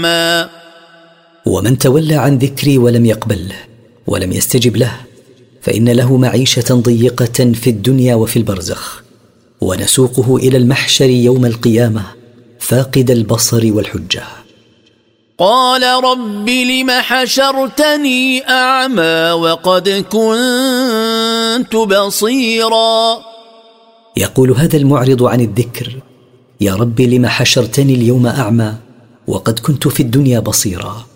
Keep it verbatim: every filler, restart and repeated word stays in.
ومن تولى عن ذكري ولم يقبله ولم يستجب له فإن له معيشة ضيقة في الدنيا وفي البرزخ، ونسوقه إلى المحشر يوم القيامة فاقد البصر والحجة. قال رب لم حشرتني أعمى وقد كنت بصيرا. يقول هذا المعرض عن الذكر: يا رب لم حشرتني اليوم أعمى وقد كنت في الدنيا بصيرا.